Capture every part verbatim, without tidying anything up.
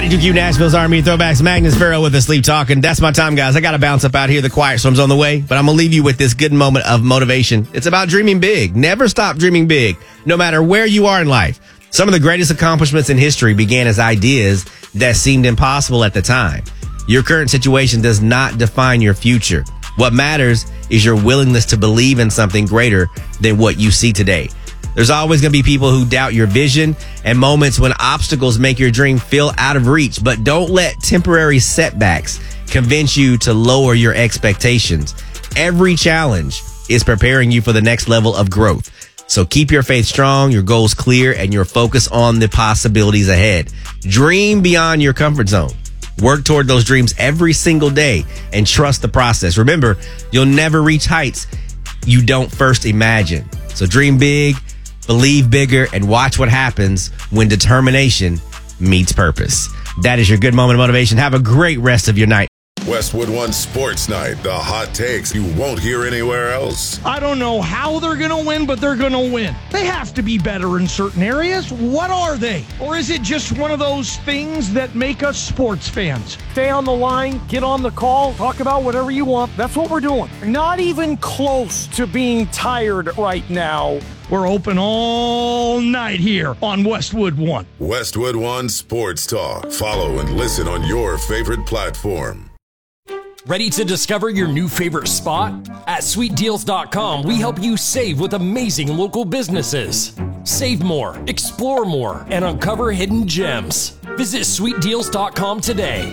ninety-two Q Nashville's Army Throwbacks. Magnus Farrell with us, Sleep Talking. That's my time, guys. I got to bounce up out here. The quiet storm's on the way, but I'm going to leave you with this good moment of motivation. It's about dreaming big. Never stop dreaming big, no matter where you are in life. Some of the greatest accomplishments in history began as ideas that seemed impossible at the time. Your current situation does not define your future. What matters is your willingness to believe in something greater than what you see today. There's always going to be people who doubt your vision and moments when obstacles make your dream feel out of reach, but don't let temporary setbacks convince you to lower your expectations. Every challenge is preparing you for the next level of growth. So keep your faith strong, your goals clear, and your focus on the possibilities ahead. Dream beyond your comfort zone. Work toward those dreams every single day and trust the process. Remember, you'll never reach heights you don't first imagine. So dream big, believe bigger, and watch what happens when determination meets purpose. That is your good moment of motivation. Have a great rest of your night. Westwood One Sports Night, the hot takes you won't hear anywhere else. I don't know how they're going to win, but they're going to win. They have to be better in certain areas. What are they? Or is it just one of those things that make us sports fans? Stay on the line, get on the call, talk about whatever you want. That's what we're doing. Not even close to being tired right now. We're open all night here on Westwood One. Westwood One Sports Talk. Follow and listen on your favorite platform. Ready to discover your new favorite spot? At sweet deals dot com, we help you save with amazing local businesses. Save more, explore more, and uncover hidden gems. Visit sweet deals dot com today.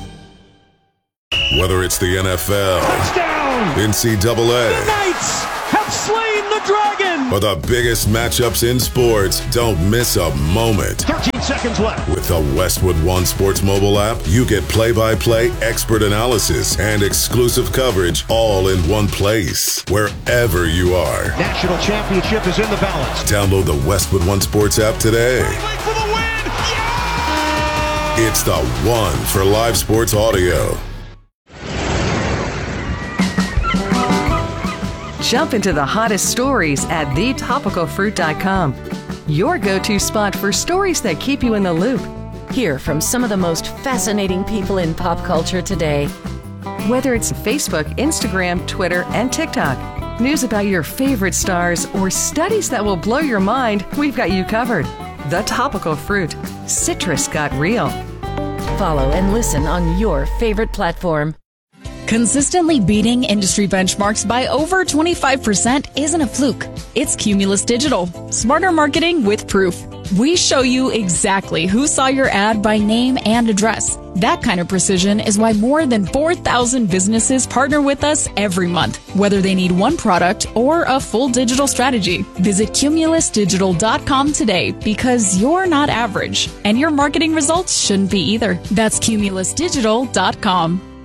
Whether it's the N F L, Touchdown! N C double A, The Knights have slain the dragon! or the biggest matchups in sports, don't miss a moment. thirteen seconds left. With the Westwood One Sports mobile app, you get play-by-play expert analysis and exclusive coverage all in one place, wherever you are. National championship is in the balance. Download the Westwood One Sports app today. Wait for the win! Yeah! It's the one for live sports audio. Jump into the hottest stories at the topical fruit dot com. Your go-to spot for stories that keep you in the loop. Hear from some of the most fascinating people in pop culture today. Whether it's Facebook, Instagram, Twitter, and TikTok, news about your favorite stars, or studies that will blow your mind, we've got you covered. The Topical Fruit. Citrus got real. Follow and listen on your favorite platform. Consistently beating industry benchmarks by over twenty-five percent isn't a fluke. It's Cumulus Digital. Smarter marketing with proof. We show you exactly who saw your ad by name and address. That kind of precision is why more than four thousand businesses partner with us every month, whether they need one product or a full digital strategy. Visit cumulus digital dot com today, because you're not average, and your marketing results shouldn't be either. That's cumulus digital dot com.